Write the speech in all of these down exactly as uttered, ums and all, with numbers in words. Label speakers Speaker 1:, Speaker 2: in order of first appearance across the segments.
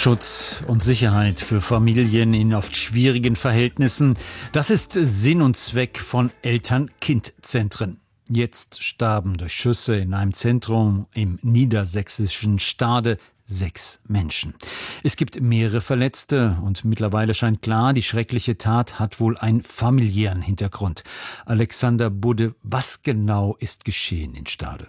Speaker 1: Schutz und Sicherheit für Familien in oft schwierigen Verhältnissen. Das ist Sinn und Zweck von Eltern-Kind-Zentren. Jetzt starben durch Schüsse in einem Zentrum im niedersächsischen Stade sechs Menschen. Es gibt mehrere Verletzte und mittlerweile scheint klar, die schreckliche Tat hat wohl einen familiären Hintergrund. Alexander Budde, was genau ist geschehen in Stade?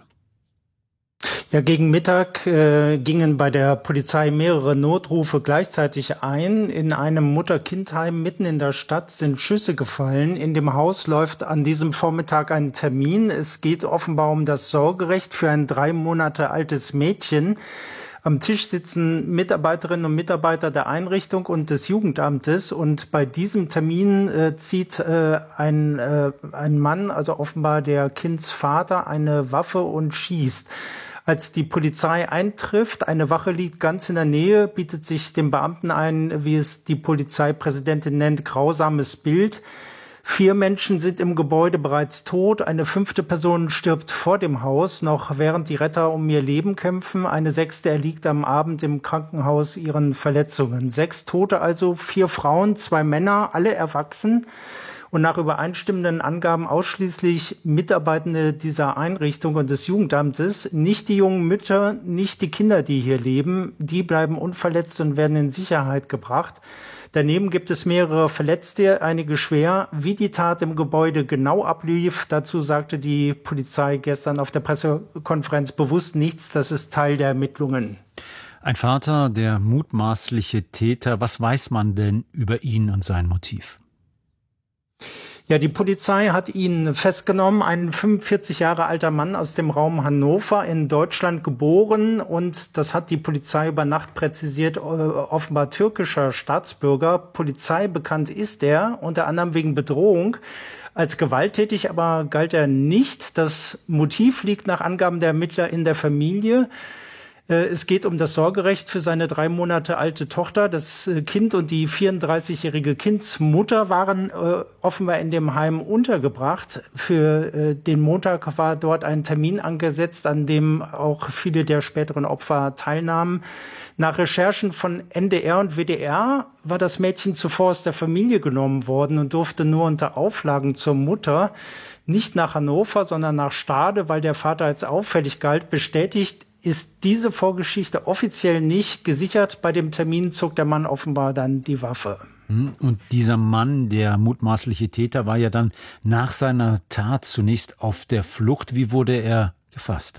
Speaker 2: Ja, gegen Mittag äh, gingen bei der Polizei mehrere Notrufe gleichzeitig ein. In einem Mutter-Kind-Heim mitten in der Stadt sind Schüsse gefallen. In dem Haus läuft an diesem Vormittag ein Termin. Es geht offenbar um das Sorgerecht für ein drei Monate altes Mädchen. Am Tisch sitzen Mitarbeiterinnen und Mitarbeiter der Einrichtung und des Jugendamtes. Und bei diesem Termin äh, zieht äh, ein, äh, ein Mann, also offenbar der Kindsvater, eine Waffe und schießt. Als die Polizei eintrifft, eine Wache liegt ganz in der Nähe, bietet sich dem Beamten ein, wie es die Polizeipräsidentin nennt, grausames Bild. Vier Menschen sind im Gebäude bereits tot, eine fünfte Person stirbt vor dem Haus, noch während die Retter um ihr Leben kämpfen. Eine sechste erliegt am Abend im Krankenhaus ihren Verletzungen. Sechs Tote also, vier Frauen, zwei Männer, alle erwachsen. Und nach übereinstimmenden Angaben ausschließlich Mitarbeitende dieser Einrichtung und des Jugendamtes. Nicht die jungen Mütter, nicht die Kinder, die hier leben. Die bleiben unverletzt und werden in Sicherheit gebracht. Daneben gibt es mehrere Verletzte, einige schwer. Wie die Tat im Gebäude genau ablief, dazu sagte die Polizei gestern auf der Pressekonferenz bewusst nichts. Das ist Teil der Ermittlungen.
Speaker 1: Ein Vater, der mutmaßliche Täter. Was weiß man denn über ihn und sein Motiv?
Speaker 2: Ja, die Polizei hat ihn festgenommen, ein fünfundvierzig Jahre alter Mann aus dem Raum Hannover, in Deutschland geboren, und das hat die Polizei über Nacht präzisiert, offenbar türkischer Staatsbürger. Polizei bekannt ist er, unter anderem wegen Bedrohung. Als gewalttätig aber galt er nicht. Das Motiv liegt nach Angaben der Ermittler in der Familie. Es geht um das Sorgerecht für seine drei Monate alte Tochter. Das Kind und die vierunddreißigjährige Kindsmutter waren äh, offenbar in dem Heim untergebracht. Für äh, den Montag war dort ein Termin angesetzt, an dem auch viele der späteren Opfer teilnahmen. Nach Recherchen von N D R und W D R war das Mädchen zuvor aus der Familie genommen worden und durfte nur unter Auflagen zur Mutter. Nicht nach Hannover, sondern nach Stade, weil der Vater als auffällig galt. Bestätigt ist diese Vorgeschichte offiziell nicht gesichert. Bei dem Termin zog der Mann offenbar dann die Waffe.
Speaker 1: Und dieser Mann, der mutmaßliche Täter, war ja dann nach seiner Tat zunächst auf der Flucht. Wie wurde er gefasst?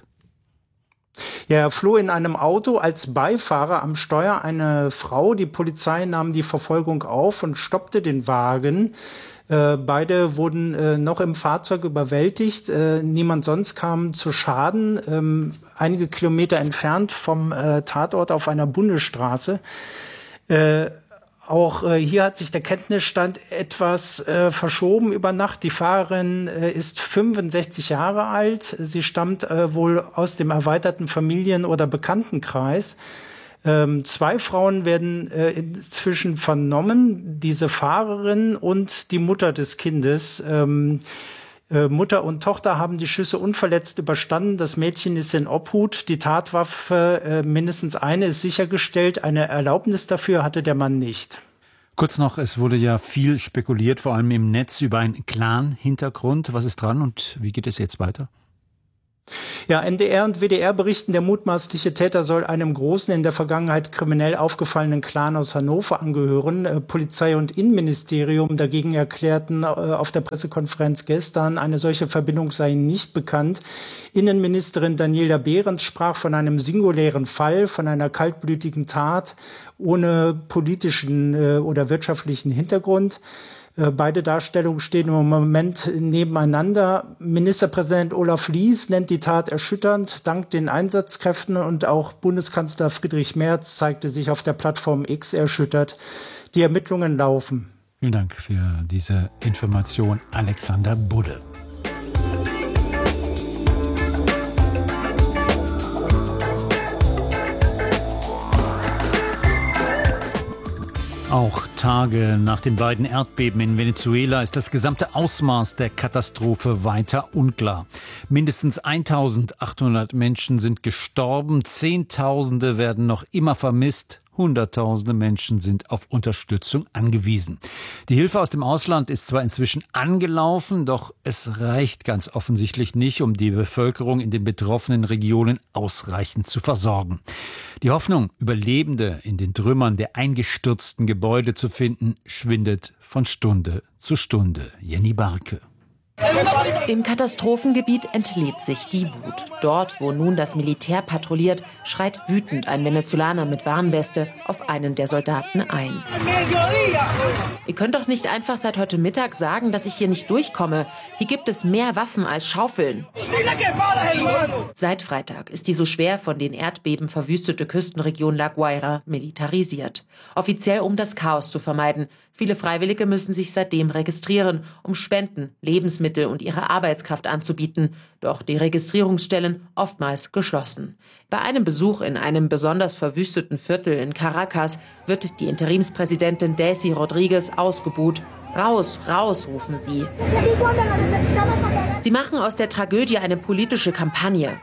Speaker 2: Ja, er floh in einem Auto als Beifahrer, am Steuer eine Frau. Die Polizei nahm die Verfolgung auf und stoppte den Wagen. Äh, beide wurden äh, noch im Fahrzeug überwältigt. Äh, niemand sonst kam zu Schaden. Ähm, einige Kilometer entfernt vom äh, Tatort auf einer Bundesstraße. Äh, auch äh, hier hat sich der Kenntnisstand etwas äh, verschoben über Nacht. Die Fahrerin äh, ist fünfundsechzig Jahre alt. Sie stammt äh, wohl aus dem erweiterten Familien- oder Bekanntenkreis. Ähm, zwei Frauen werden äh, inzwischen vernommen, diese Fahrerin und die Mutter des Kindes. Ähm, äh, Mutter und Tochter haben die Schüsse unverletzt überstanden. Das Mädchen ist in Obhut. Die Tatwaffe, äh, mindestens eine, ist sichergestellt. Eine Erlaubnis dafür hatte der Mann nicht.
Speaker 1: Kurz noch, es wurde ja viel spekuliert, vor allem im Netz, über einen Clan-Hintergrund. Was ist dran und wie geht es jetzt weiter?
Speaker 2: Ja, N D R und W D R berichten, der mutmaßliche Täter soll einem großen, in der Vergangenheit kriminell aufgefallenen Clan aus Hannover angehören. Äh, Polizei und Innenministerium dagegen erklärten äh, auf der Pressekonferenz gestern, eine solche Verbindung sei ihnen nicht bekannt. Innenministerin Daniela Behrens sprach von einem singulären Fall, von einer kaltblütigen Tat ohne politischen äh, oder wirtschaftlichen Hintergrund. Beide Darstellungen stehen im Moment nebeneinander. Ministerpräsident Olaf Lies nennt die Tat erschütternd, dank den Einsatzkräften, und auch Bundeskanzler Friedrich Merz zeigte sich auf der Plattform X erschüttert. Die Ermittlungen laufen.
Speaker 1: Vielen Dank für diese Information, Alexander Budde. Auch Tage nach den beiden Erdbeben in Venezuela ist das gesamte Ausmaß der Katastrophe weiter unklar. Mindestens eintausendachthundert Menschen sind gestorben, Zehntausende werden noch immer vermisst, Hunderttausende Menschen sind auf Unterstützung angewiesen. Die Hilfe aus dem Ausland ist zwar inzwischen angelaufen, doch es reicht ganz offensichtlich nicht, um die Bevölkerung in den betroffenen Regionen ausreichend zu versorgen. Die Hoffnung, Überlebende in den Trümmern der eingestürzten Gebäude zu finden, schwindet von Stunde zu Stunde. Jenny Barke.
Speaker 3: Im Katastrophengebiet entlädt sich die Wut. Dort, wo nun das Militär patrouilliert, schreit wütend ein Venezolaner mit Warnweste auf einen der Soldaten ein. Ihr könnt doch nicht einfach seit heute Mittag sagen, dass ich hier nicht durchkomme. Hier gibt es mehr Waffen als Schaufeln. Seit Freitag ist die so schwer von den Erdbeben verwüstete Küstenregion La Guaira militarisiert. Offiziell, um das Chaos zu vermeiden. Viele Freiwillige müssen sich seitdem registrieren, um Spenden, Lebensmittel und ihre Arbeitskraft anzubieten. Doch die Registrierungsstellen oftmals geschlossen. Bei einem Besuch in einem besonders verwüsteten Viertel in Caracas wird die Interimspräsidentin Delcy Rodriguez ausgebuht. Raus, raus, rufen sie. Sie machen aus der Tragödie eine politische Kampagne.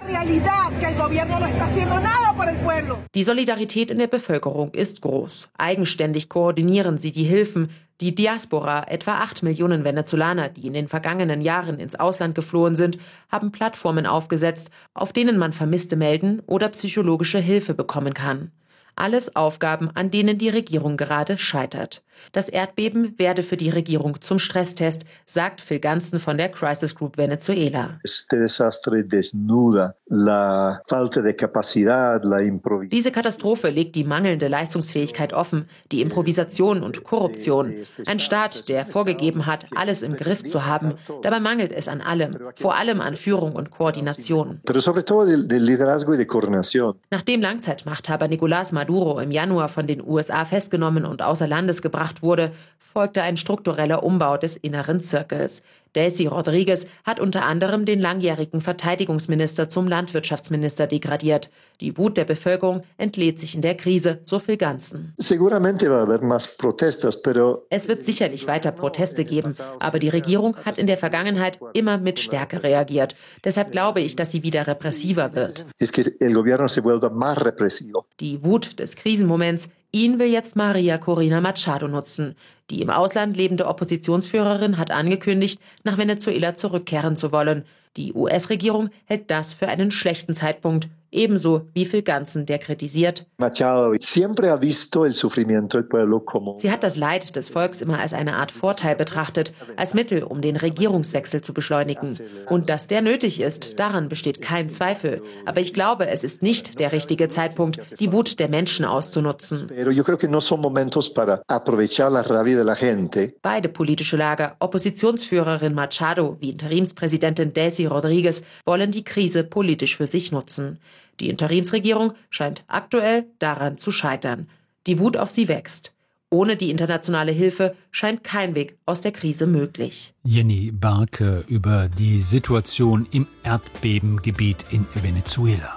Speaker 3: Die Solidarität in der Bevölkerung ist groß. Eigenständig koordinieren sie die Hilfen. Die Diaspora, etwa acht Millionen Venezolaner, die in den vergangenen Jahren ins Ausland geflohen sind, haben Plattformen aufgesetzt, auf denen man Vermisste melden oder psychologische Hilfe bekommen kann. Alles Aufgaben, an denen die Regierung gerade scheitert. Das Erdbeben werde für die Regierung zum Stresstest, sagt Phil Ganzen von der Crisis Group Venezuela. Diese Katastrophe legt die mangelnde Leistungsfähigkeit offen, die Improvisation und Korruption. Ein Staat, der vorgegeben hat, alles im Griff zu haben. Dabei mangelt es an allem, vor allem an Führung und Koordination. Nachdem Langzeitmachthaber Nicolás Maduro im Januar von den U S A festgenommen und außer Landes gebracht wurde, folgte ein struktureller Umbau des inneren Zirkels. Delcy Rodriguez hat unter anderem den langjährigen Verteidigungsminister zum Landwirtschaftsminister degradiert. Die Wut der Bevölkerung entlädt sich in der Krise, so viel Ganzen. Es wird sicherlich weiter Proteste geben, aber die Regierung hat in der Vergangenheit immer mit Stärke reagiert. Deshalb glaube ich, dass sie wieder repressiver wird. Die Wut des Krisenmoments, ihn will jetzt Maria Corina Machado nutzen. Die im Ausland lebende Oppositionsführerin hat angekündigt, nach Venezuela zurückkehren zu wollen. Die U S-Regierung hält das für einen schlechten Zeitpunkt, ebenso wie Phil Ganzen, der kritisiert: Sie hat das Leid des Volks immer als eine Art Vorteil betrachtet, als Mittel, um den Regierungswechsel zu beschleunigen. Und dass der nötig ist, daran besteht kein Zweifel. Aber ich glaube, es ist nicht der richtige Zeitpunkt, die Wut der Menschen auszunutzen. Beide politische Lager, Oppositionsführerin Machado wie Interimspräsidentin Delcy Rodriguez, wollen die Krise politisch für sich nutzen. Die Interimsregierung scheint aktuell daran zu scheitern. Die Wut auf sie wächst. Ohne die internationale Hilfe scheint kein Weg aus der Krise möglich.
Speaker 1: Jenny Barke über die Situation im Erdbebengebiet in Venezuela.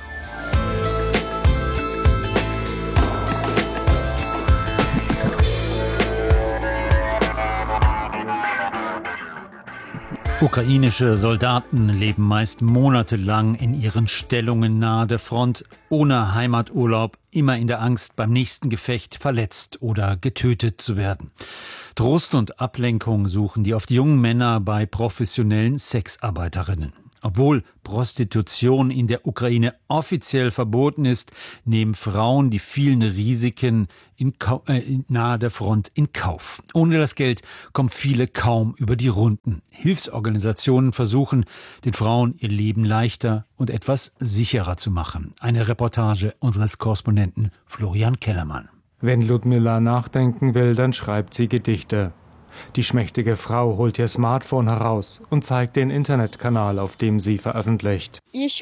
Speaker 1: Ukrainische Soldaten leben meist monatelang in ihren Stellungen nahe der Front, ohne Heimaturlaub, immer in der Angst, beim nächsten Gefecht verletzt oder getötet zu werden. Trost und Ablenkung suchen die oft jungen Männer bei professionellen Sexarbeiterinnen. Obwohl Prostitution in der Ukraine offiziell verboten ist, nehmen Frauen die vielen Risiken in Ka- äh, nahe der Front in Kauf. Ohne das Geld kommen viele kaum über die Runden. Hilfsorganisationen versuchen, den Frauen ihr Leben leichter und etwas sicherer zu machen. Eine Reportage unseres Korrespondenten Florian Kellermann.
Speaker 4: Wenn Ludmila nachdenken will, dann schreibt sie Gedichte. Die schmächtige Frau holt ihr Smartphone heraus und zeigt den Internetkanal, auf dem sie veröffentlicht.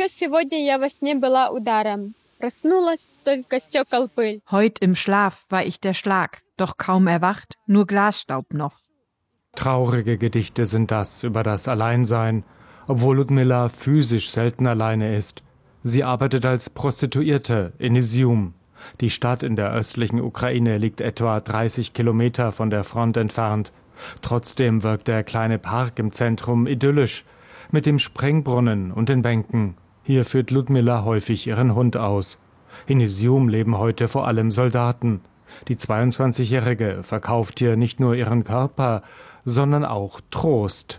Speaker 5: Heut im Schlaf war ich der Schlag, doch kaum erwacht, nur Glasstaub noch.
Speaker 4: Traurige Gedichte sind das über das Alleinsein, obwohl Ludmila physisch selten alleine ist. Sie arbeitet als Prostituierte in Izium. Die Stadt in der östlichen Ukraine liegt etwa dreißig Kilometer von der Front entfernt. Trotzdem wirkt der kleine Park im Zentrum idyllisch, mit dem Springbrunnen und den Bänken. Hier führt Ludmila häufig ihren Hund aus. In Izium leben heute vor allem Soldaten. Die zweiundzwanzigjährige verkauft hier nicht nur ihren Körper, sondern auch Trost.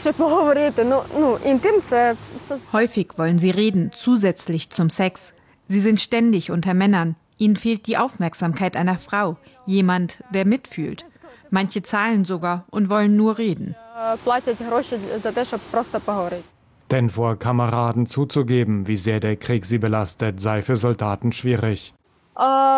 Speaker 5: Häufig wollen sie reden, zusätzlich zum Sex. Sie sind ständig unter Männern. Ihnen fehlt die Aufmerksamkeit einer Frau, jemand, der mitfühlt. Manche zahlen sogar und wollen nur reden.
Speaker 4: Denn vor Kameraden zuzugeben, wie sehr der Krieg sie belastet, sei für Soldaten schwierig.
Speaker 5: Sie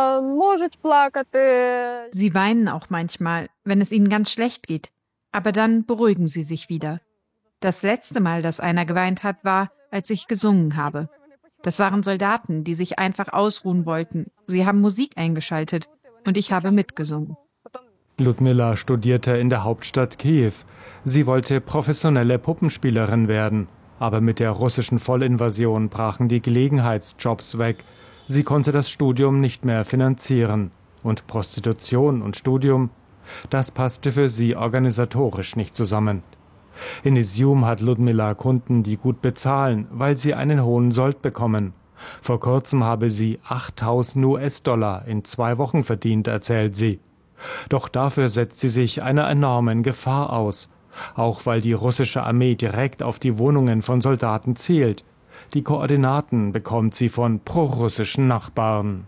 Speaker 5: weinen auch manchmal, wenn es ihnen ganz schlecht geht. Aber dann beruhigen sie sich wieder. Das letzte Mal, dass einer geweint hat, war, als ich gesungen habe. Das waren Soldaten, die sich einfach ausruhen wollten. Sie haben Musik eingeschaltet und ich habe mitgesungen.
Speaker 4: Ludmila studierte in der Hauptstadt Kiew. Sie wollte professionelle Puppenspielerin werden. Aber mit der russischen Vollinvasion brachen die Gelegenheitsjobs weg. Sie konnte das Studium nicht mehr finanzieren. Und Prostitution und Studium, das passte für sie organisatorisch nicht zusammen. In Izium hat Ludmila Kunden, die gut bezahlen, weil sie einen hohen Sold bekommen. Vor kurzem habe sie achttausend US-Dollar in zwei Wochen verdient, erzählt sie. Doch dafür setzt sie sich einer enormen Gefahr aus. Auch weil die russische Armee direkt auf die Wohnungen von Soldaten zielt. Die Koordinaten bekommt sie von prorussischen Nachbarn.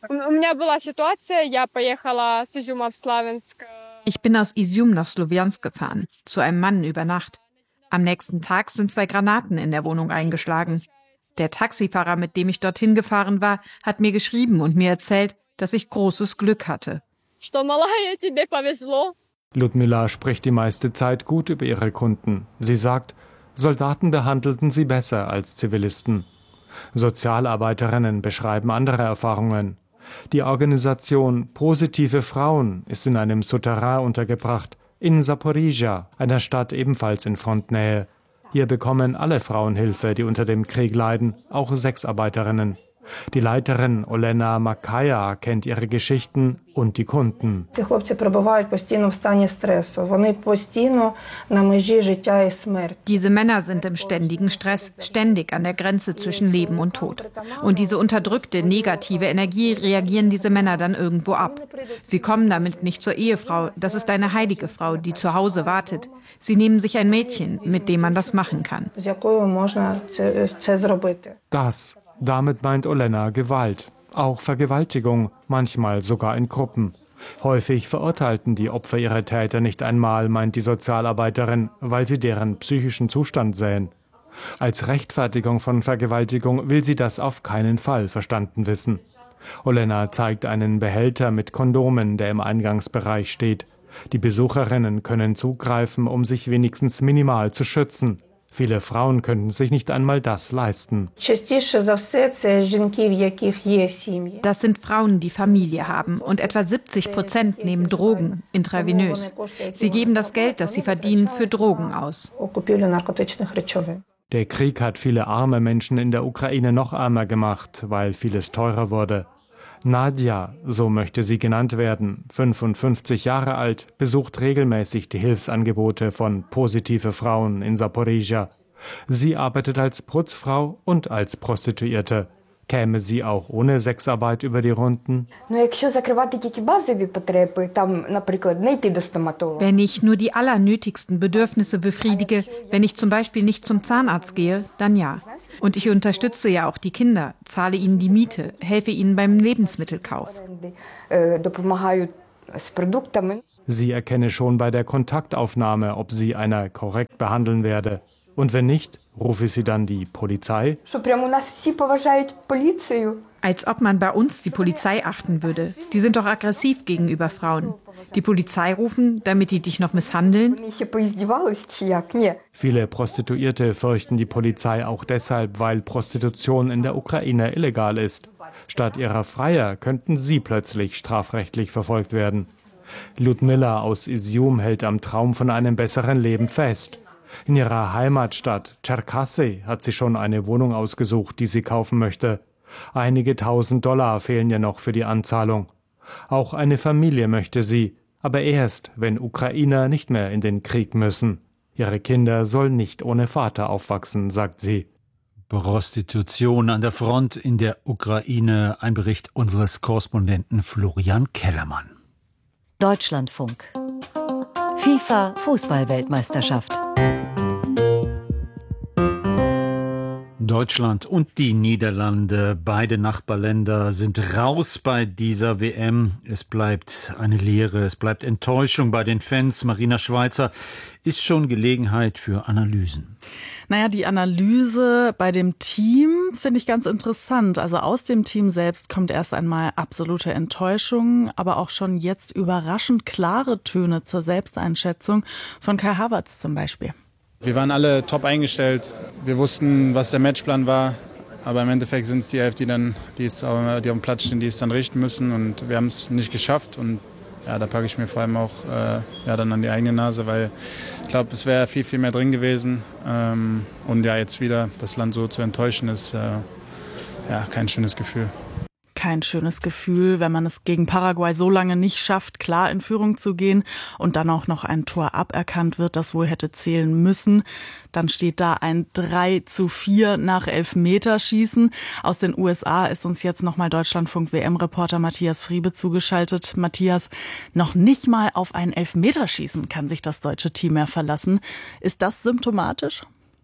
Speaker 5: Ich bin aus Izium nach Slowjansk gefahren, zu einem Mann über Nacht. Am nächsten Tag sind zwei Granaten in der Wohnung eingeschlagen. Der Taxifahrer, mit dem ich dorthin gefahren war, hat mir geschrieben und mir erzählt, dass ich großes Glück hatte.
Speaker 4: Ludmila spricht die meiste Zeit gut über ihre Kunden. Sie sagt, Soldaten behandelten sie besser als Zivilisten. Sozialarbeiterinnen beschreiben andere Erfahrungen. Die Organisation Positive Frauen ist in einem Souterrain untergebracht, in Saporizhia, einer Stadt ebenfalls in Frontnähe. Hier bekommen alle Frauen Hilfe, die unter dem Krieg leiden, auch Sexarbeiterinnen. Die Leiterin Olena Makaya kennt ihre Geschichten und die Kunden.
Speaker 5: Diese Männer sind im ständigen Stress, ständig an der Grenze zwischen Leben und Tod. Und diese unterdrückte, negative Energie reagieren diese Männer dann irgendwo ab. Sie kommen damit nicht zur Ehefrau. Das ist eine heilige Frau, die zu Hause wartet. Sie nehmen sich ein Mädchen, mit dem man das machen kann.
Speaker 4: Das Damit meint Olena Gewalt, auch Vergewaltigung, manchmal sogar in Gruppen. Häufig verurteilten die Opfer ihre Täter nicht einmal, meint die Sozialarbeiterin, weil sie deren psychischen Zustand sähen. Als Rechtfertigung von Vergewaltigung will sie das auf keinen Fall verstanden wissen. Olena zeigt einen Behälter mit Kondomen, der im Eingangsbereich steht. Die Besucherinnen können zugreifen, um sich wenigstens minimal zu schützen. Viele Frauen könnten sich nicht einmal das leisten.
Speaker 5: Das sind Frauen, die Familie haben, und etwa siebzig Prozent nehmen Drogen, intravenös. Sie geben das Geld, das sie verdienen, für Drogen aus.
Speaker 4: Der Krieg hat viele arme Menschen in der Ukraine noch ärmer gemacht, weil vieles teurer wurde. Nadja, so möchte sie genannt werden, fünfundfünfzig Jahre alt, besucht regelmäßig die Hilfsangebote von Positive Frauen in Saporizhia. Sie arbeitet als Putzfrau und als Prostituierte. Käme sie auch ohne Sexarbeit über die Runden?
Speaker 5: Wenn ich nur die allernötigsten Bedürfnisse befriedige, wenn ich zum Beispiel nicht zum Zahnarzt gehe, dann ja. Und ich unterstütze ja auch die Kinder, zahle ihnen die Miete, helfe ihnen beim Lebensmittelkauf.
Speaker 4: Sie erkenne schon bei der Kontaktaufnahme, ob sie einer korrekt behandeln werde. Und wenn nicht, rufe sie dann die Polizei?
Speaker 5: Als ob man bei uns die Polizei achten würde. Die sind doch aggressiv gegenüber Frauen. Die Polizei rufen, damit die dich noch misshandeln?
Speaker 4: Viele Prostituierte fürchten die Polizei auch deshalb, weil Prostitution in der Ukraine illegal ist. Statt ihrer Freier könnten sie plötzlich strafrechtlich verfolgt werden. Ludmila aus Izium hält am Traum von einem besseren Leben fest. In ihrer Heimatstadt Tscherkassy hat sie schon eine Wohnung ausgesucht, die sie kaufen möchte. Einige tausend Dollar fehlen ihr noch für die Anzahlung. Auch eine Familie möchte sie, aber erst, wenn Ukrainer nicht mehr in den Krieg müssen. Ihre Kinder sollen nicht ohne Vater aufwachsen, sagt sie.
Speaker 1: Prostitution an der Front in der Ukraine. Ein Bericht unseres Korrespondenten Florian Kellermann.
Speaker 6: Deutschlandfunk. FIFA-Fußball-Weltmeisterschaft.
Speaker 1: Deutschland und die Niederlande, beide Nachbarländer, sind raus bei dieser W M. Es bleibt eine Leere, es bleibt Enttäuschung bei den Fans. Marina Schweizer, ist schon Gelegenheit für Analysen.
Speaker 7: Naja, die Analyse bei dem Team finde ich ganz interessant. Also aus dem Team selbst kommt erst einmal absolute Enttäuschung, aber auch schon jetzt überraschend klare Töne zur Selbsteinschätzung von Kai Havertz zum Beispiel.
Speaker 8: Wir waren alle top eingestellt. Wir wussten, was der Matchplan war. Aber im Endeffekt sind es die Elf, die dann, die, ist, die auf dem Platz stehen, die es dann richten müssen. Und wir haben es nicht geschafft. Und ja, da packe ich mir vor allem auch äh, ja, dann an die eigene Nase, weil ich glaube, es wäre viel, viel mehr drin gewesen. Ähm, und ja, jetzt wieder das Land so zu enttäuschen, ist äh, ja kein schönes Gefühl.
Speaker 7: Kein schönes Gefühl, wenn man es gegen Paraguay so lange nicht schafft, klar in Führung zu gehen und dann auch noch ein Tor aberkannt wird, das wohl hätte zählen müssen. Dann steht da ein drei zu vier nach Elfmeterschießen. Aus den U S A ist uns jetzt nochmal Deutschlandfunk-W M-Reporter Matthias Friebe zugeschaltet. Matthias, noch nicht mal auf ein Elfmeterschießen kann sich das deutsche Team mehr verlassen. Ist das symptomatisch?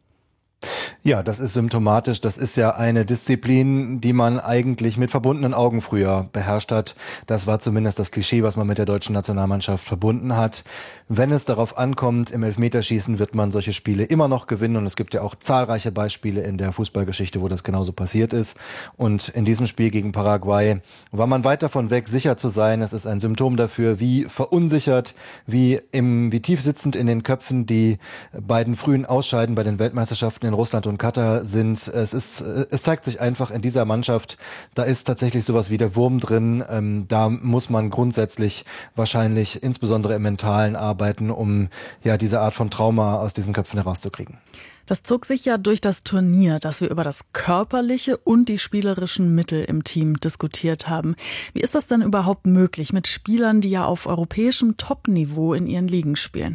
Speaker 9: Ja, das ist symptomatisch. Das ist ja eine Disziplin, die man eigentlich mit verbundenen Augen früher beherrscht hat. Das war zumindest das Klischee, was man mit der deutschen Nationalmannschaft verbunden hat. Wenn es darauf ankommt, im Elfmeterschießen wird man solche Spiele immer noch gewinnen. Und es gibt ja auch zahlreiche Beispiele in der Fußballgeschichte, wo das genauso passiert ist. Und in diesem Spiel gegen Paraguay war man weit davon weg, sicher zu sein. Es ist ein Symptom dafür, wie verunsichert, wie, im, wie tief sitzend in den Köpfen die beiden frühen Ausscheiden bei den Weltmeisterschaften in Russland und Katar sind. Es ist, es zeigt sich einfach in dieser Mannschaft, da ist tatsächlich sowas wie der Wurm drin. Ähm, da muss man grundsätzlich wahrscheinlich insbesondere im Mentalen arbeiten, um ja diese Art von Trauma aus diesen Köpfen herauszukriegen.
Speaker 7: Das zog sich ja durch das Turnier, dass wir über das Körperliche und die spielerischen Mittel im Team diskutiert haben. Wie ist das denn überhaupt möglich mit Spielern, die ja auf europäischem Top-Niveau in ihren Ligen spielen?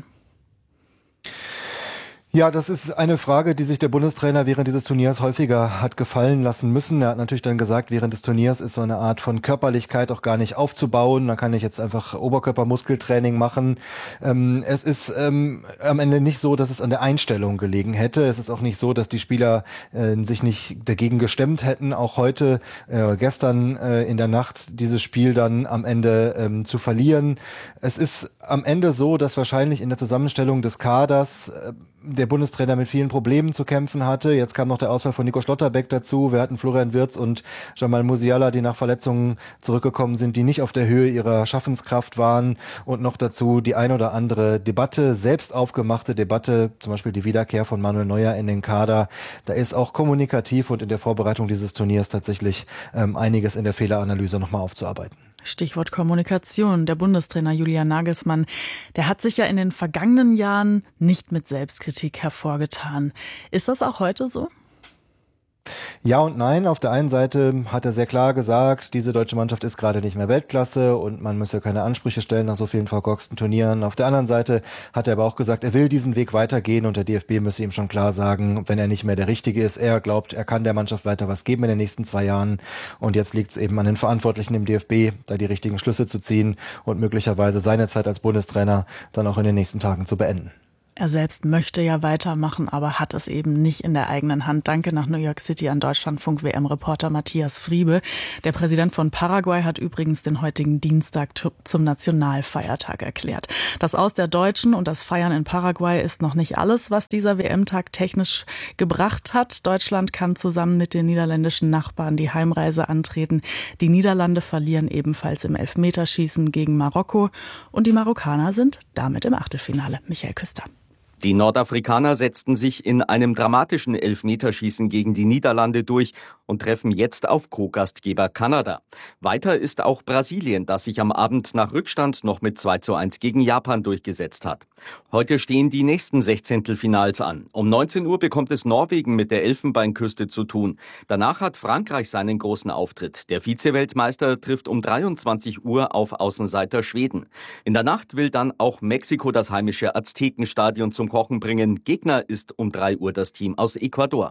Speaker 9: Ja, das ist eine Frage, die sich der Bundestrainer während dieses Turniers häufiger hat gefallen lassen müssen. Er hat natürlich dann gesagt, während des Turniers ist so eine Art von Körperlichkeit auch gar nicht aufzubauen. Da kann ich jetzt einfach Oberkörpermuskeltraining machen. Ähm, es ist ähm, am Ende nicht so, dass es an der Einstellung gelegen hätte. Es ist auch nicht so, dass die Spieler äh, sich nicht dagegen gestemmt hätten, auch heute, äh, gestern äh, in der Nacht dieses Spiel dann am Ende ähm, zu verlieren. Es ist am Ende so, dass wahrscheinlich in der Zusammenstellung des Kaders äh, der Bundestrainer mit vielen Problemen zu kämpfen hatte. Jetzt kam noch der Ausfall von Nico Schlotterbeck dazu. Wir hatten Florian Wirtz und Jamal Musiala, die nach Verletzungen zurückgekommen sind, die nicht auf der Höhe ihrer Schaffenskraft waren. Und noch dazu die ein oder andere Debatte, selbst aufgemachte Debatte, zum Beispiel die Wiederkehr von Manuel Neuer in den Kader. Da ist auch kommunikativ und in der Vorbereitung dieses Turniers tatsächlich ähm, einiges in der Fehleranalyse nochmal aufzuarbeiten.
Speaker 7: Stichwort Kommunikation. Der Bundestrainer Julian Nagelsmann, der hat sich ja in den vergangenen Jahren nicht mit Selbstkritik hervorgetan. Ist das auch heute so?
Speaker 9: Ja und nein. Auf der einen Seite hat er sehr klar gesagt, diese deutsche Mannschaft ist gerade nicht mehr Weltklasse und man müsse keine Ansprüche stellen nach so vielen verkorksten Turnieren. Auf der anderen Seite hat er aber auch gesagt, er will diesen Weg weitergehen und der D F B müsse ihm schon klar sagen, wenn er nicht mehr der Richtige ist. Er glaubt, er kann der Mannschaft weiter was geben in den nächsten zwei Jahren und jetzt liegt es eben an den Verantwortlichen im D F B, da die richtigen Schlüsse zu ziehen und möglicherweise seine Zeit als Bundestrainer dann auch in den nächsten Tagen zu beenden.
Speaker 7: Er selbst möchte ja weitermachen, aber hat es eben nicht in der eigenen Hand. Danke nach New York City an Deutschlandfunk-W M-Reporter Matthias Friebe. Der Präsident von Paraguay hat übrigens den heutigen Dienstag zum Nationalfeiertag erklärt. Das Aus der Deutschen und das Feiern in Paraguay ist noch nicht alles, was dieser W M-Tag technisch gebracht hat. Deutschland kann zusammen mit den niederländischen Nachbarn die Heimreise antreten. Die Niederlande verlieren ebenfalls im Elfmeterschießen gegen Marokko und die Marokkaner sind damit im Achtelfinale. Michael Küster.
Speaker 10: Die Nordafrikaner setzten sich in einem dramatischen Elfmeterschießen gegen die Niederlande durch und treffen jetzt auf Co-Gastgeber Kanada. Weiter ist auch Brasilien, das sich am Abend nach Rückstand noch mit zwei zu eins gegen Japan durchgesetzt hat. Heute stehen die nächsten Sechzehntelfinals an. Um neunzehn Uhr bekommt es Norwegen mit der Elfenbeinküste zu tun. Danach hat Frankreich seinen großen Auftritt. Der Vize-Weltmeister trifft um dreiundzwanzig Uhr auf Außenseiter Schweden. In der Nacht will dann auch Mexiko das heimische Aztekenstadion zum Kochen bringen. Gegner ist um drei Uhr das Team aus Ecuador.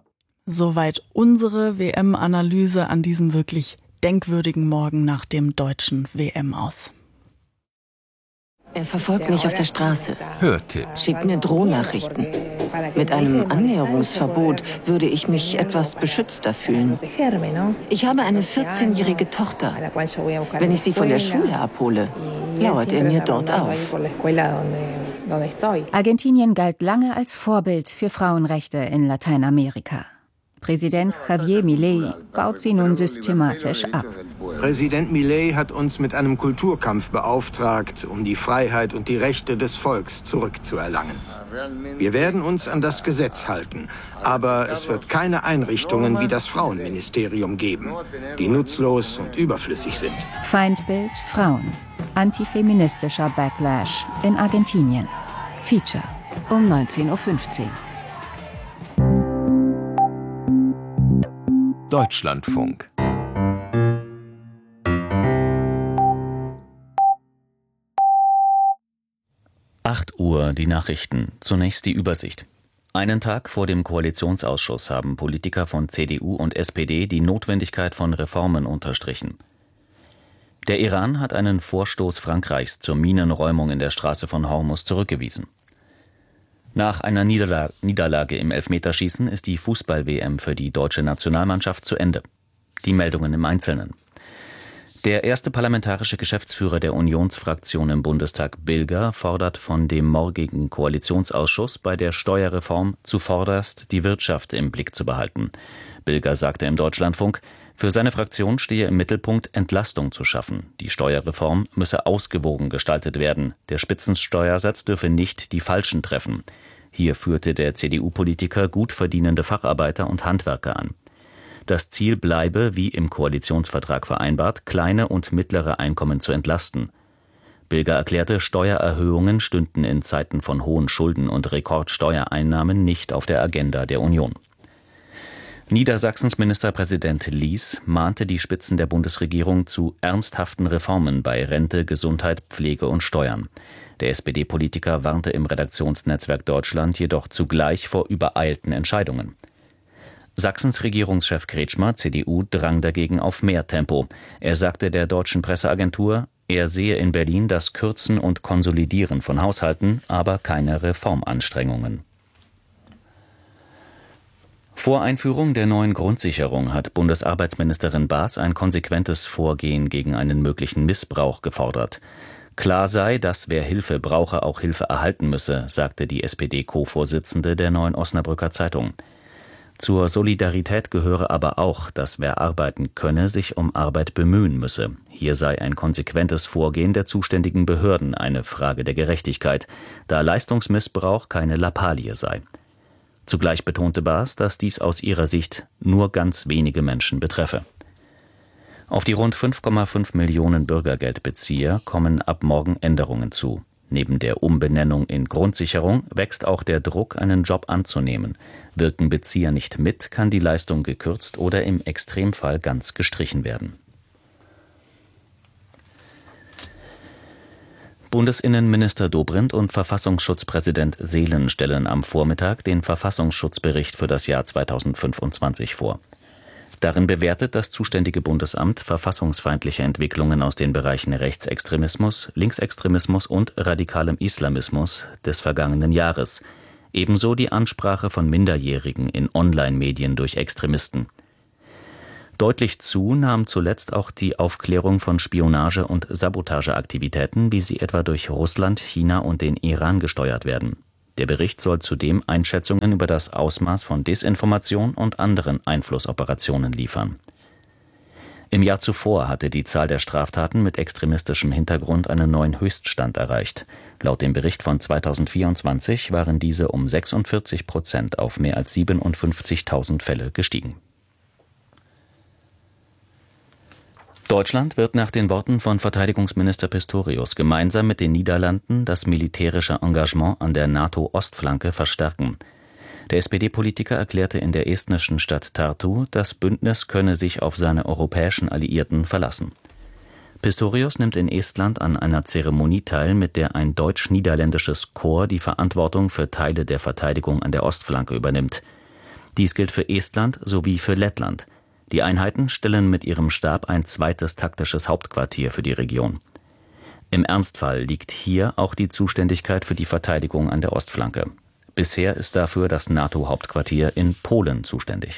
Speaker 7: Soweit unsere W M-Analyse an diesem wirklich denkwürdigen Morgen nach dem deutschen W M-Aus.
Speaker 11: Er verfolgt mich auf der Straße.
Speaker 12: Hörte.
Speaker 11: Schickt mir Drohnachrichten. Mit einem Annäherungsverbot würde ich mich etwas beschützter fühlen. Ich habe eine vierzehnjährige Tochter. Wenn ich sie von der Schule abhole, lauert er mir dort auf.
Speaker 13: Argentinien galt lange als Vorbild für Frauenrechte in Lateinamerika. Präsident Javier Milei baut sie nun systematisch ab.
Speaker 14: Präsident Milei hat uns mit einem Kulturkampf beauftragt, um die Freiheit und die Rechte des Volks zurückzuerlangen. Wir werden uns an das Gesetz halten, aber es wird keine Einrichtungen wie das Frauenministerium geben, die nutzlos und überflüssig sind.
Speaker 13: Feindbild Frauen. Antifeministischer Backlash in Argentinien. Feature um neunzehn Uhr fünfzehn.
Speaker 12: Deutschlandfunk.
Speaker 15: acht Uhr, die Nachrichten. Zunächst die Übersicht. Einen Tag vor dem Koalitionsausschuss haben Politiker von C D U und S P D die Notwendigkeit von Reformen unterstrichen. Der Iran hat einen Vorstoß Frankreichs zur Minenräumung in der Straße von Hormuz zurückgewiesen. Nach einer Niederla- Niederlage im Elfmeterschießen ist die Fußball-W M für die deutsche Nationalmannschaft zu Ende. Die Meldungen im Einzelnen. Der erste parlamentarische Geschäftsführer der Unionsfraktion im Bundestag, Bilger, fordert von dem morgigen Koalitionsausschuss bei der Steuerreform zuvorderst die Wirtschaft im Blick zu behalten. Bilger sagte im Deutschlandfunk, für seine Fraktion stehe im Mittelpunkt, Entlastung zu schaffen. Die Steuerreform müsse ausgewogen gestaltet werden. Der Spitzensteuersatz dürfe nicht die Falschen treffen. Hier führte der C D U-Politiker gut verdienende Facharbeiter und Handwerker an. Das Ziel bleibe, wie im Koalitionsvertrag vereinbart, kleine und mittlere Einkommen zu entlasten. Bilger erklärte, Steuererhöhungen stünden in Zeiten von hohen Schulden und Rekordsteuereinnahmen nicht auf der Agenda der Union. Niedersachsens Ministerpräsident Lies mahnte die Spitzen der Bundesregierung zu ernsthaften Reformen bei Rente, Gesundheit, Pflege und Steuern. Der S P D-Politiker warnte im Redaktionsnetzwerk Deutschland jedoch zugleich vor übereilten Entscheidungen. Sachsens Regierungschef Kretschmer, C D U, drang dagegen auf mehr Tempo. Er sagte der deutschen Presseagentur, er sehe in Berlin das Kürzen und Konsolidieren von Haushalten, aber keine Reformanstrengungen. Vor Einführung der neuen Grundsicherung hat Bundesarbeitsministerin Baas ein konsequentes Vorgehen gegen einen möglichen Missbrauch gefordert. Klar sei, dass wer Hilfe brauche, auch Hilfe erhalten müsse, sagte die S P D-Co-Vorsitzende der Neuen Osnabrücker Zeitung. Zur Solidarität gehöre aber auch, dass wer arbeiten könne, sich um Arbeit bemühen müsse. Hier sei ein konsequentes Vorgehen der zuständigen Behörden eine Frage der Gerechtigkeit, da Leistungsmissbrauch keine Lappalie sei. Zugleich betonte Baas, dass dies aus ihrer Sicht nur ganz wenige Menschen betreffe. Auf die rund fünf Komma fünf Millionen Bürgergeldbezieher kommen ab morgen Änderungen zu. Neben der Umbenennung in Grundsicherung wächst auch der Druck, einen Job anzunehmen. Wirken Bezieher nicht mit, kann die Leistung gekürzt oder im Extremfall ganz gestrichen werden. Bundesinnenminister Dobrindt und Verfassungsschutzpräsident Seelen stellen am Vormittag den Verfassungsschutzbericht für das Jahr zweitausendfünfundzwanzig vor. Darin bewertet das zuständige Bundesamt verfassungsfeindliche Entwicklungen aus den Bereichen Rechtsextremismus, Linksextremismus und radikalem Islamismus des vergangenen Jahres, ebenso die Ansprache von Minderjährigen in Online-Medien durch Extremisten. Deutlich zu nahm zuletzt auch die Aufklärung von Spionage- und Sabotageaktivitäten, wie sie etwa durch Russland, China und den Iran gesteuert werden. Der Bericht soll zudem Einschätzungen über das Ausmaß von Desinformation und anderen Einflussoperationen liefern. Im Jahr zuvor hatte die Zahl der Straftaten mit extremistischem Hintergrund einen neuen Höchststand erreicht. Laut dem Bericht von zweitausendvierundzwanzig waren diese um sechsundvierzig Prozent auf mehr als siebenundfünfzigtausend Fälle gestiegen. Deutschland wird nach den Worten von Verteidigungsminister Pistorius gemeinsam mit den Niederlanden das militärische Engagement an der NATO-Ostflanke verstärken. Der S P D-Politiker erklärte in der estnischen Stadt Tartu, das Bündnis könne sich auf seine europäischen Alliierten verlassen. Pistorius nimmt in Estland an einer Zeremonie teil, mit der ein deutsch-niederländisches Korps die Verantwortung für Teile der Verteidigung an der Ostflanke übernimmt. Dies gilt für Estland sowie für Lettland. Die Einheiten stellen mit ihrem Stab ein zweites taktisches Hauptquartier für die Region. Im Ernstfall liegt hier auch die Zuständigkeit für die Verteidigung an der Ostflanke. Bisher ist dafür das NATO-Hauptquartier in Polen zuständig.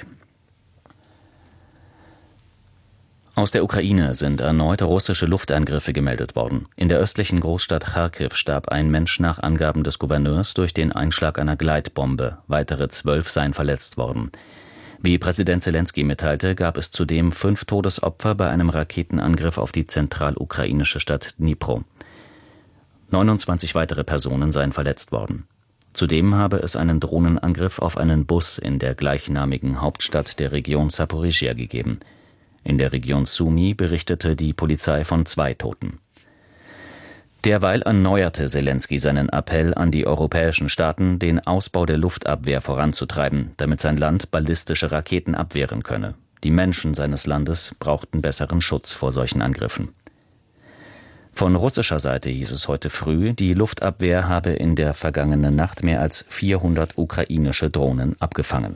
Speaker 15: Aus der Ukraine sind erneut russische Luftangriffe gemeldet worden. In der östlichen Großstadt Charkiw starb ein Mensch nach Angaben des Gouverneurs durch den Einschlag einer Gleitbombe. Weitere zwölf seien verletzt worden. Wie Präsident Selenskyj mitteilte, gab es zudem fünf Todesopfer bei einem Raketenangriff auf die zentralukrainische Stadt Dnipro. neunundzwanzig weitere Personen seien verletzt worden. Zudem habe es einen Drohnenangriff auf einen Bus in der gleichnamigen Hauptstadt der Region Saporischschja gegeben. In der Region Sumy berichtete die Polizei von zwei Toten. Derweil erneuerte Selenskyj seinen Appell an die europäischen Staaten, den Ausbau der Luftabwehr voranzutreiben, damit sein Land ballistische Raketen abwehren könne. Die Menschen seines Landes brauchten besseren Schutz vor solchen Angriffen. Von russischer Seite hieß es heute früh, die Luftabwehr habe in der vergangenen Nacht mehr als vierhundert ukrainische Drohnen abgefangen.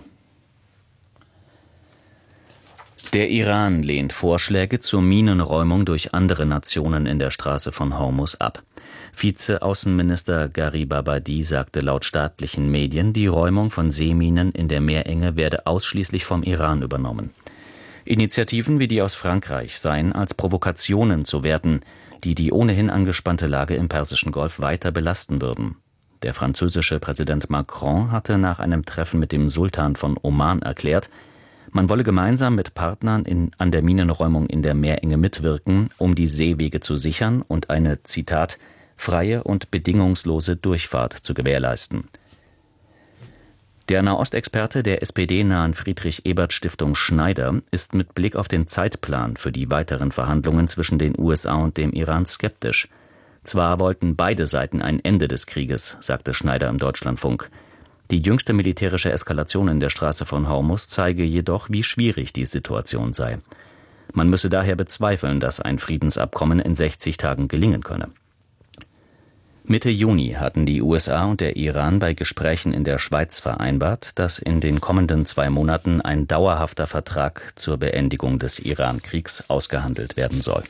Speaker 15: Der Iran lehnt Vorschläge zur Minenräumung durch andere Nationen in der Straße von Hormuz ab. Vize-Außenminister Garibabadi sagte laut staatlichen Medien, die Räumung von Seeminen in der Meerenge werde ausschließlich vom Iran übernommen. Initiativen wie die aus Frankreich seien als Provokationen zu werten, die die ohnehin angespannte Lage im Persischen Golf weiter belasten würden. Der französische Präsident Macron hatte nach einem Treffen mit dem Sultan von Oman erklärt, man wolle gemeinsam mit Partnern in, an der Minenräumung in der Meerenge mitwirken, um die Seewege zu sichern und eine, Zitat, freie und bedingungslose Durchfahrt zu gewährleisten. Der Nahostexperte der S P D-nahen Friedrich-Ebert-Stiftung Schneider ist mit Blick auf den Zeitplan für die weiteren Verhandlungen zwischen den U S A und dem Iran skeptisch. Zwar wollten beide Seiten ein Ende des Krieges, sagte Schneider im Deutschlandfunk. Die jüngste militärische Eskalation in der Straße von Hormuz zeige jedoch, wie schwierig die Situation sei. Man müsse daher bezweifeln, dass ein Friedensabkommen in sechzig Tagen gelingen könne. Mitte Juni hatten die U S A und der Iran bei Gesprächen in der Schweiz vereinbart, dass in den kommenden zwei Monaten ein dauerhafter Vertrag zur Beendigung des Iran-Kriegs ausgehandelt werden soll.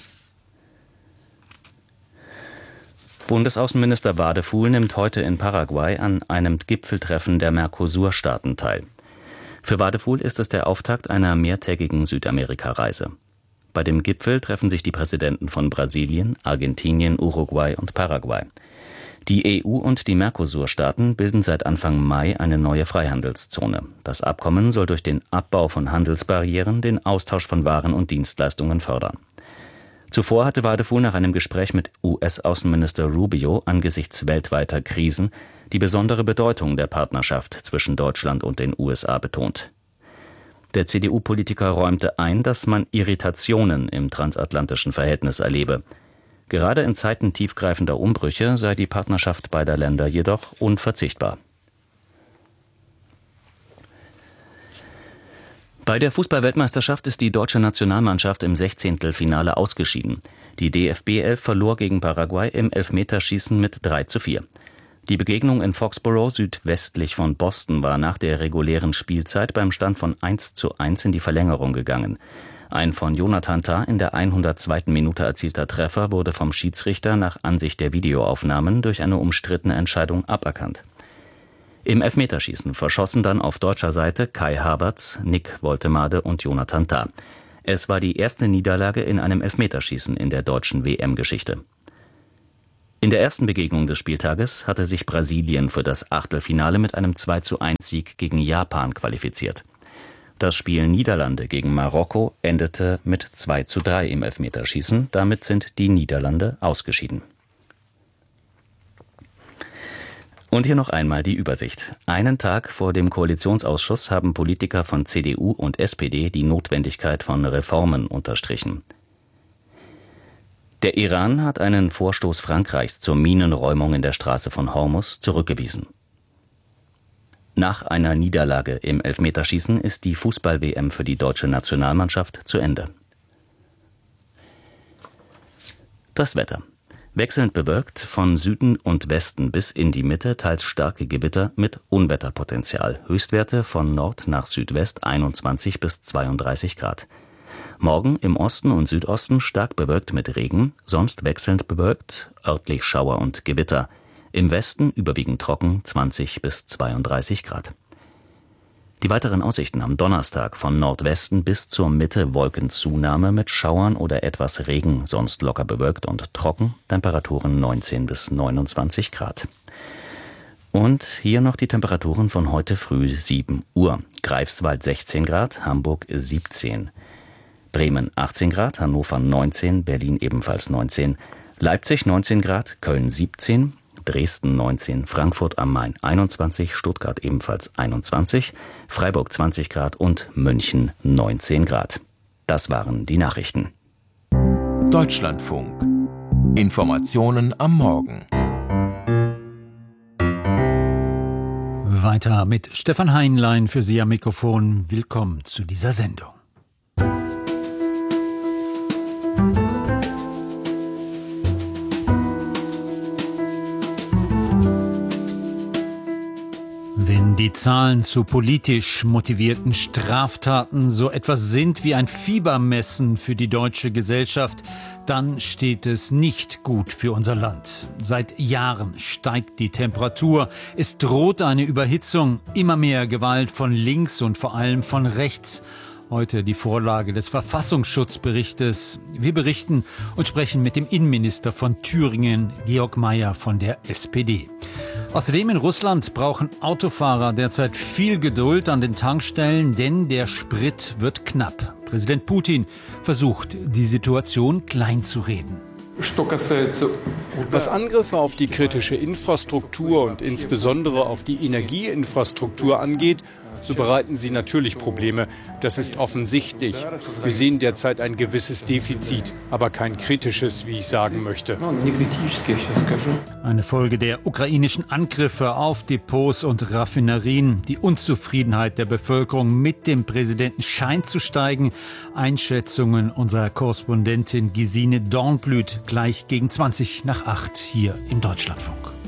Speaker 15: Bundesaußenminister Wadefuhl nimmt heute in Paraguay an einem Gipfeltreffen der Mercosur-Staaten teil. Für Wadefuhl ist es der Auftakt einer mehrtägigen Südamerika-Reise. Bei dem Gipfel treffen sich die Präsidenten von Brasilien, Argentinien, Uruguay und Paraguay. Die E U und die Mercosur-Staaten bilden seit Anfang Mai eine neue Freihandelszone. Das Abkommen soll durch den Abbau von Handelsbarrieren den Austausch von Waren und Dienstleistungen fördern. Zuvor hatte Wadefuhl nach einem Gespräch mit U S-Außenminister Rubio angesichts weltweiter Krisen die besondere Bedeutung der Partnerschaft zwischen Deutschland und den U S A betont. Der C D U-Politiker räumte ein, dass man Irritationen im transatlantischen Verhältnis erlebe. Gerade in Zeiten tiefgreifender Umbrüche sei die Partnerschaft beider Länder jedoch unverzichtbar. Bei der Fußball-Weltmeisterschaft ist die deutsche Nationalmannschaft im Sechzehntelfinale ausgeschieden. Die D F B elf verlor gegen Paraguay im Elfmeterschießen mit drei zu vier. Die Begegnung in Foxborough südwestlich von Boston war nach der regulären Spielzeit beim Stand von eins zu eins in die Verlängerung gegangen. Ein von Jonathan Tah in der hundertzweiten Minute erzielter Treffer wurde vom Schiedsrichter nach Ansicht der Videoaufnahmen durch eine umstrittene Entscheidung aberkannt. Im Elfmeterschießen verschossen dann auf deutscher Seite Kai Havertz, Nick Woltemade und Jonathan Tah. Es war die erste Niederlage in einem Elfmeterschießen in der deutschen W M-Geschichte. In der ersten Begegnung des Spieltages hatte sich Brasilien für das Achtelfinale mit einem zwei zu eins Sieg gegen Japan qualifiziert. Das Spiel Niederlande gegen Marokko endete mit zwei zu drei im Elfmeterschießen. Damit sind die Niederlande ausgeschieden. Und hier noch einmal die Übersicht. Einen Tag vor dem Koalitionsausschuss haben Politiker von C D U und S P D die Notwendigkeit von Reformen unterstrichen. Der Iran hat einen Vorstoß Frankreichs zur Minenräumung in der Straße von Hormuz zurückgewiesen. Nach einer Niederlage im Elfmeterschießen ist die Fußball-W M für die deutsche Nationalmannschaft zu Ende. Das Wetter. Wechselnd bewölkt, von Süden und Westen bis in die Mitte teils starke Gewitter mit Unwetterpotenzial. Höchstwerte von Nord nach Südwest einundzwanzig bis zweiunddreißig Grad. Morgen im Osten und Südosten stark bewölkt mit Regen, sonst wechselnd bewölkt, örtlich Schauer und Gewitter. Im Westen überwiegend trocken, zwanzig bis zweiunddreißig Grad. Die weiteren Aussichten am Donnerstag: von Nordwesten bis zur Mitte Wolkenzunahme mit Schauern oder etwas Regen, sonst locker bewölkt und trocken, Temperaturen neunzehn bis neunundzwanzig Grad. Und hier noch die Temperaturen von heute früh sieben Uhr. Greifswald sechzehn Grad, Hamburg siebzehn. Bremen achtzehn Grad, Hannover neunzehn, Berlin ebenfalls neunzehn, Leipzig neunzehn Grad, Köln siebzehn, Dresden neunzehn, Frankfurt am Main einundzwanzig, Stuttgart ebenfalls einundzwanzig, Freiburg zwanzig Grad und München neunzehn Grad. Das waren die Nachrichten.
Speaker 12: Deutschlandfunk. Informationen am Morgen.
Speaker 1: Weiter mit Stefan Heinlein für Sie am Mikrofon. Willkommen zu dieser Sendung. Wenn die Zahlen zu politisch motivierten Straftaten so etwas sind wie ein Fiebermessen für die deutsche Gesellschaft, dann steht es nicht gut für unser Land. Seit Jahren steigt die Temperatur, es droht eine Überhitzung, immer mehr Gewalt von links und vor allem von rechts. Heute die Vorlage des Verfassungsschutzberichtes. Wir berichten und sprechen mit dem Innenminister von Thüringen, Georg Mayer von der S P D. Außerdem in Russland brauchen Autofahrer derzeit viel Geduld an den Tankstellen, denn der Sprit wird knapp. Präsident Putin versucht, die Situation kleinzureden.
Speaker 16: Was Angriffe auf die kritische Infrastruktur und insbesondere auf die Energieinfrastruktur angeht, so bereiten sie natürlich Probleme. Das ist offensichtlich. Wir sehen derzeit ein gewisses Defizit, aber kein kritisches, wie ich sagen möchte.
Speaker 1: Eine Folge der ukrainischen Angriffe auf Depots und Raffinerien. Die Unzufriedenheit der Bevölkerung mit dem Präsidenten scheint zu steigen. Einschätzungen unserer Korrespondentin Gesine Dornblüt gleich gegen zwanzig nach acht hier im Deutschlandfunk.